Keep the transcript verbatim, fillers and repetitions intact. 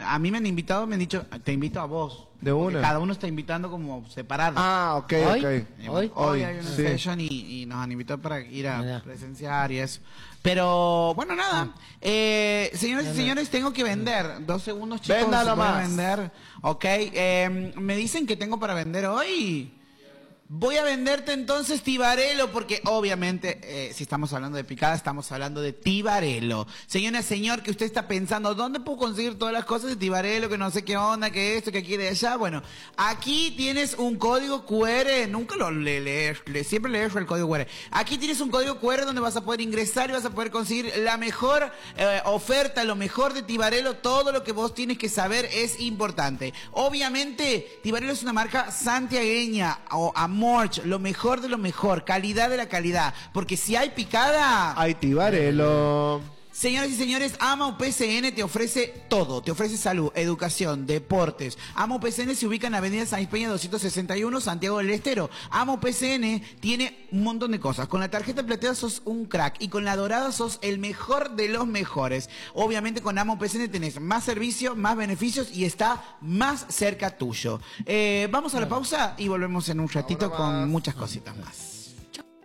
a mí me han invitado, me han dicho, te invito a vos. De una. Cada uno está invitando como separado. Ah, ok, ¿Hoy? ok. Eh, Hoy, hoy hay una sí. session y, y nos han invitado para ir a Mirá. presenciar y eso. Pero, bueno, nada. Eh, señores y señores, tengo que vender. Dos segundos, chicos. Venda voy a nomás. vender. Ok. Eh, me dicen que tengo para vender hoy. Voy a venderte entonces Tibarelo, porque obviamente, eh, si estamos hablando de picada, estamos hablando de Tibarelo. Señora, señor, que usted está pensando, ¿dónde puedo conseguir todas las cosas de Tibarelo? Que no sé qué onda, que esto, que aquí, de allá. Bueno, aquí tienes un código cu erre, nunca lo le, lees, le, siempre lees el código cu erre. Aquí tienes un código cu erre donde vas a poder ingresar y vas a poder conseguir la mejor eh, oferta, lo mejor de Tibarelo. Todo lo que vos tienes que saber es importante. Obviamente, Tibarelo es una marca santiagueña o Morch, lo mejor de lo mejor, calidad de la calidad, porque si hay picada... Ay, Tibarelo. Señoras y señores, Ama U P C N te ofrece todo, te ofrece salud, educación, deportes. Ama U P C N se ubica en la avenida San Peña doscientos sesenta y uno, Santiago del Estero. Ama U P C N tiene un montón de cosas. Con la tarjeta plateada sos un crack y con la dorada sos el mejor de los mejores. Obviamente con Ama U P C N tenés más servicios, más beneficios y está más cerca tuyo. Eh, vamos a la pausa y volvemos en un ratito con muchas cositas más.